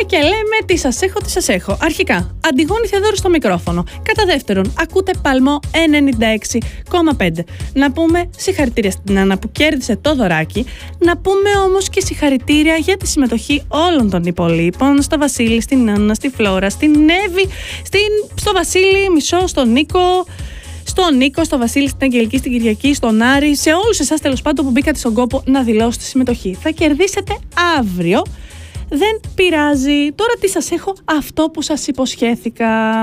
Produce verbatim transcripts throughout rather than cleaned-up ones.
και λέμε τι σας έχω, τι σας έχω. Αρχικά, Αντιγόνη Θεοδόρου στο μικρόφωνο. Κατά δεύτερον, ακούτε Παλμό ενενήντα έξι κόμμα πέντε. Να πούμε συγχαρητήρια στην Άννα που κέρδισε το δωράκι. Να πούμε όμως και συγχαρητήρια για τη συμμετοχή όλων των υπολείπων. Στο Βασίλη, στην Άννα, στη Φλόρα, στην Εύη, στην... στο Βασίλη, μισό, στον Νίκο. Στον Νίκο, στο Βασίλη, στην Αγγελική, στην Κυριακή, στον Άρη, σε όλους εσάς τέλος πάντων που μπήκατε στον κόπο να δηλώσετε συμμετοχή. Θα κερδίσετε αύριο. Δεν πειράζει. Τώρα τι σας έχω, αυτό που σας υποσχέθηκα.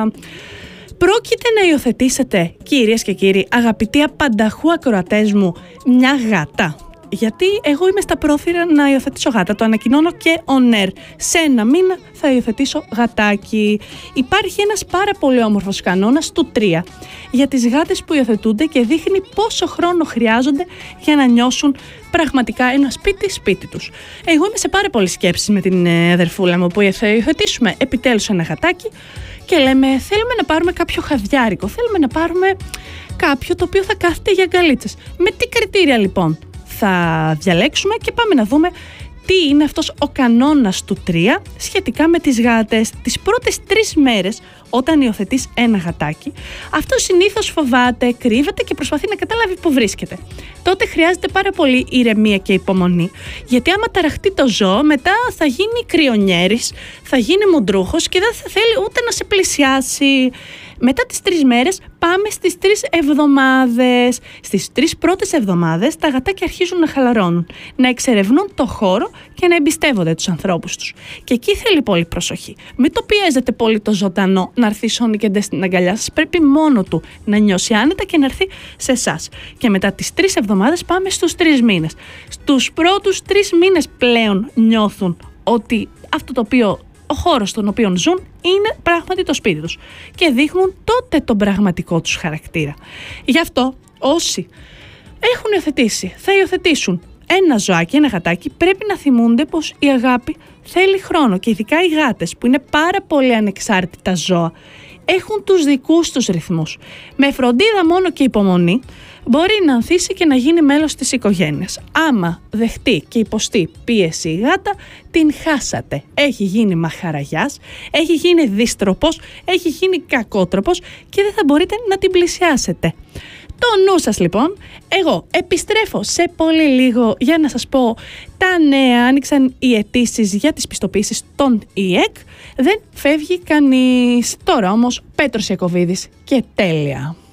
Πρόκειται να υιοθετήσετε, κυρίες και κύριοι, αγαπητοί απανταχού ακροατές μου, μια γάτα. Γιατί εγώ είμαι στα πρόθυρα να υιοθετήσω γάτα. Το ανακοινώνω και on air. Σε ένα μήνα θα υιοθετήσω γατάκι. Υπάρχει ένας πάρα πολύ όμορφος κανόνας του τρία για τις γάτες που υιοθετούνται και δείχνει πόσο χρόνο χρειάζονται για να νιώσουν πραγματικά ένα σπίτι σπίτι τους. Εγώ είμαι σε πάρα πολλές σκέψεις με την αδερφούλα μου που θα υιοθετήσουμε επιτέλους ένα γατάκι και λέμε θέλουμε να πάρουμε κάποιο χαβιάρικο, θέλουμε να πάρουμε κάποιο το οποίο θα κάθεται για αγκαλίτσες. Με τι κριτήρια λοιπόν θα διαλέξουμε και πάμε να δούμε τι είναι αυτός ο κανόνας του τρία σχετικά με τις γάτες. Τις πρώτες τρεις μέρες όταν υιοθετείς ένα γατάκι, αυτό συνήθως φοβάται, κρύβεται και προσπαθεί να καταλάβει που βρίσκεται. Τότε χρειάζεται πάρα πολύ ηρεμία και υπομονή, γιατί άμα ταραχτεί το ζώο, μετά θα γίνει κρυονιέρης, θα γίνει μουντρούχος και δεν θα θέλει ούτε να σε πλησιάσει. Μετά τις τρεις μέρες πάμε στις τρεις εβδομάδες. Στις τρεις πρώτες εβδομάδες τα γατάκια αρχίζουν να χαλαρώνουν, να εξερευνούν το χώρο και να εμπιστεύονται τους ανθρώπους τους. Και εκεί θέλει πολύ προσοχή. Μην το πιέζετε πολύ το ζωντανό να έρθει σώνικεντε στην αγκαλιά σας. Πρέπει μόνο του να νιώσει άνετα και να έρθει σε εσάς. Και μετά τις τρεις εβδομάδες πάμε στους τρεις μήνες. Στους πρώτους τρεις μήνες πλέον νιώθουν ότι αυτό το οποίο ο χώρος στον οποίο ζουν είναι πράγματι το σπίτι τους και δείχνουν τότε τον πραγματικό τους χαρακτήρα. Γι' αυτό όσοι έχουν υιοθετήσει, θα υιοθετήσουν ένα ζωάκι, ένα γατάκι, πρέπει να θυμούνται πως η αγάπη θέλει χρόνο και ειδικά οι γάτες που είναι πάρα πολύ ανεξάρτητα ζώα έχουν τους δικούς τους ρυθμούς. Με φροντίδα μόνο και υπομονή μπορεί να ανθίσει και να γίνει μέλος της οικογένειας. Άμα δεχτεί και υποστεί πίεση η γάτα, την χάσατε. Έχει γίνει μαχαραγιάς, έχει γίνει δύστροπος, έχει γίνει κακότροπος και δεν θα μπορείτε να την πλησιάσετε. Το νου σας λοιπόν, εγώ επιστρέφω σε πολύ λίγο για να σας πω τα νέα. Άνοιξαν οι αιτήσεις για τις πιστοποίησεις των ι ε κ, δεν φεύγει κανείς. Τώρα όμως Πέτρος Ιακωβίδης και τέλεια.